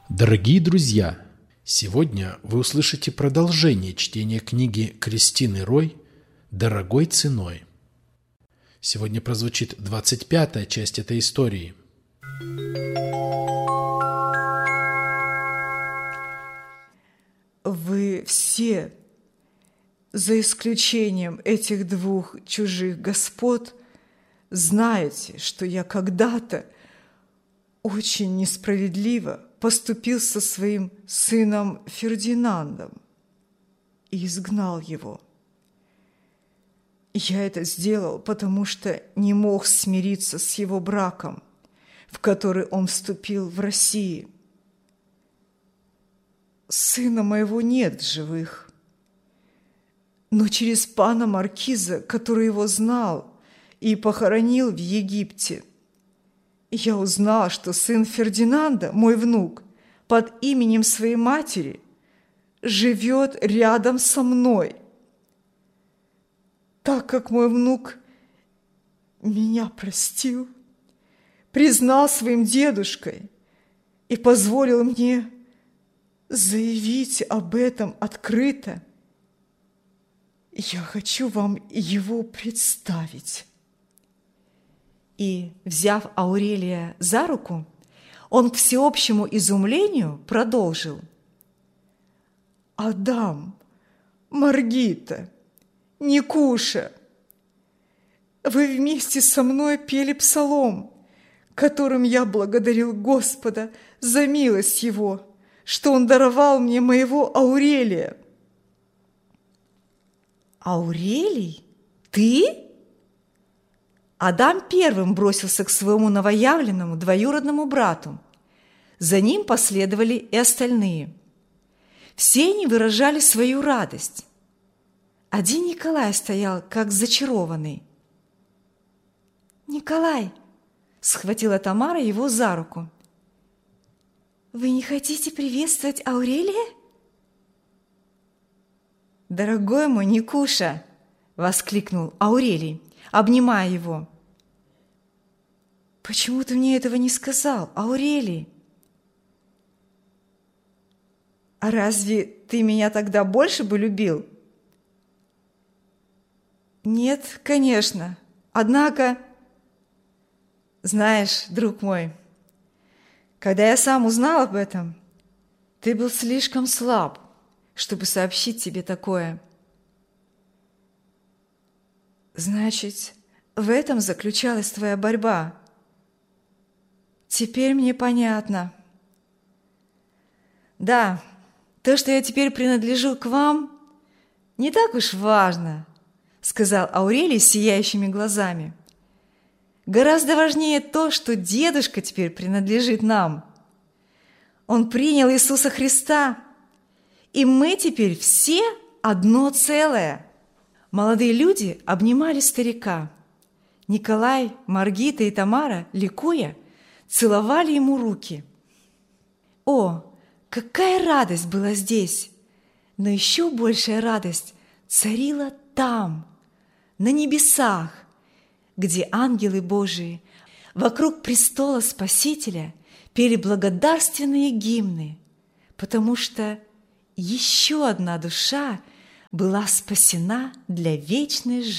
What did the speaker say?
Дорогие друзья, сегодня вы услышите продолжение чтения книги Кристины Рой «Дорогой ценой». Сегодня прозвучит 25-я часть этой истории. Вы все, за исключением этих двух чужих господ, знаете, что я когда-то очень несправедливо поступил со своим сыном Фердинандом и изгнал его. Я это сделал, потому что не мог смириться с его браком, в который он вступил в России. Сына моего нет в живых, но через пана маркиза, который его знал и похоронил в Египте, я узнал, что сын Фердинанда, мой внук, под именем своей матери, живет рядом со мной. Так как мой внук меня простил, признал своим дедушкой и позволил мне заявить об этом открыто, я хочу вам его представить». И, взяв Аурелия за руку, он к всеобщему изумлению продолжил: «Адам, Маргита, Никуша, вы вместе со мной пели псалом, которым я благодарил Господа за милость Его, что Он даровал мне моего Аурелия». «Аурелий? Ты?» Адам первым бросился к своему новоявленному двоюродному брату. За ним последовали и остальные. Все они выражали свою радость. Один Николай стоял, как зачарованный. «Николай!» – схватила Тамара его за руку. «Вы не хотите приветствовать Аурелия?» «Дорогой мой Никуша!» – воскликнул Аурелий, обнимая его. «Почему ты мне этого не сказал, Аурелий?» «А разве ты меня тогда больше бы любил?» «Нет, конечно. Однако, знаешь, друг мой, когда я сам узнал об этом, ты был слишком слаб, чтобы сообщить тебе такое». «Значит, в этом заключалась твоя борьба. Теперь мне понятно. Да, то, что я теперь принадлежу к вам, не так уж важно», — сказал Аурелий с сияющими глазами. «Гораздо важнее то, что дедушка теперь принадлежит нам. Он принял Иисуса Христа, и мы теперь все одно целое». Молодые люди обнимали старика. Николай, Маргита и Тамара, ликуя, целовали ему руки. О, какая радость была здесь! Но еще большая радость царила там, на небесах, где ангелы Божии вокруг престола Спасителя пели благодарственные гимны, потому что еще одна душа была спасена для вечной жизни.